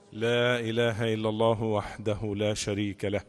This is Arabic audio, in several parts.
لا إله إلا الله وحده لا شريك له،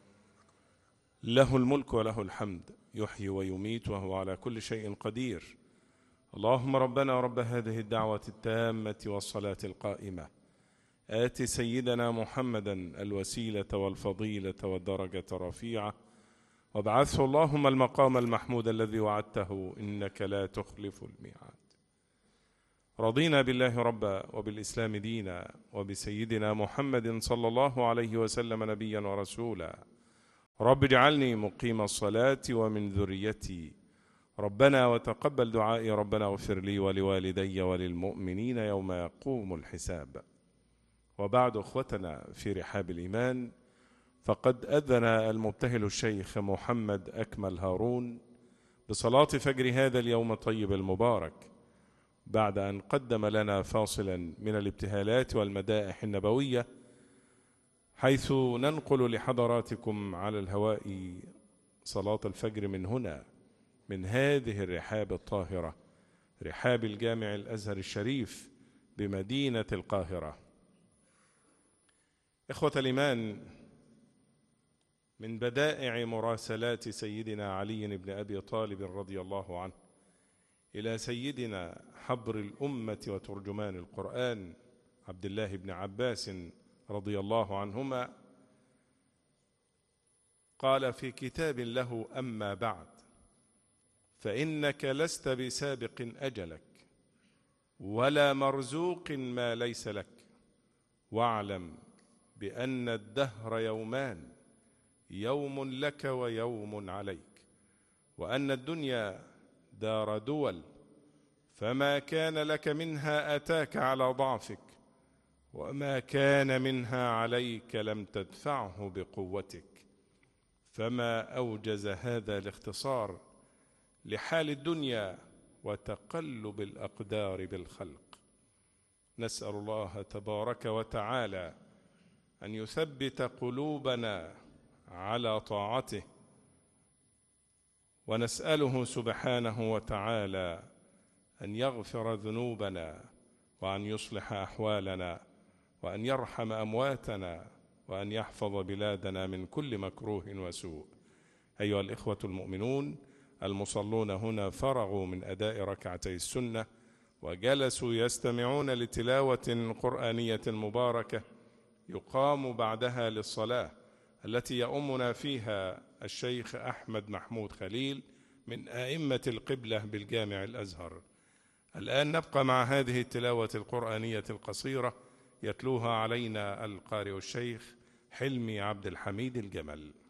له الملك وله الحمد، يحيي ويميت وهو على كل شيء قدير. اللهم ربنا رب هذه الدعوة التامة والصلاة القائمة، آت سيدنا محمدا الوسيلة والفضيلة والدرجة الرفيعة، وابعثه اللهم المقام المحمود الذي وعدته إنك لا تخلف الميعاد. رضينا بالله ربا وبالإسلام دينا وبسيدنا محمد صلى الله عليه وسلم نبيا ورسولا. رب اجعلني مقيم الصلاة ومن ذريتي، ربنا وتقبل دعائي، ربنا اغفر لي ولوالدي وللمؤمنين يوم يقوم الحساب. وبعد، أخوتنا في رحاب الإيمان، فقد أذن المبتهل الشيخ محمد أكمل هارون بصلاة فجر هذا اليوم الطيب المبارك، بعد أن قدم لنا فاصلا من الابتهالات والمدائح النبوية، حيث ننقل لحضراتكم على الهواء صلاة الفجر من هنا، من هذه الرحاب الطاهرة، رحاب الجامع الأزهر الشريف بمدينة القاهرة. إخوة الإيمان، من بدائع مراسلات سيدنا علي بن أبي طالب رضي الله عنه إلى سيدنا حبر الأمة وترجمان القرآن عبد الله بن عباس رضي الله عنهما، قال في كتاب له: أما بعد، فإنك لست بسابق أجلك ولا مرزوق ما ليس لك، واعلم بأن الدهر يومان، يوم لك ويوم عليك، وأن الدنيا دار دول، فما كان لك منها أتاك على ضعفك، وما كان منها عليك لم تدفعه بقوتك. فما أوجز هذا الاختصار لحال الدنيا وتقلب الأقدار بالخلق. نسأل الله تبارك وتعالى أن يثبت قلوبنا على طاعته، ونسأله سبحانه وتعالى أن يغفر ذنوبنا، وأن يصلح أحوالنا، وأن يرحم أمواتنا، وأن يحفظ بلادنا من كل مكروه وسوء. أيها الإخوة المؤمنون، المصلون هنا فرغوا من أداء ركعتي السنة وجلسوا يستمعون لتلاوة قرآنية مباركة يقام بعدها للصلاة التي يؤمنا فيها الشيخ أحمد محمود خليل من أئمة القبلة بالجامع الأزهر. الآن نبقى مع هذه التلاوة القرآنية القصيرة يتلوها علينا القارئ الشيخ حلمي عبد الحميد الجمل.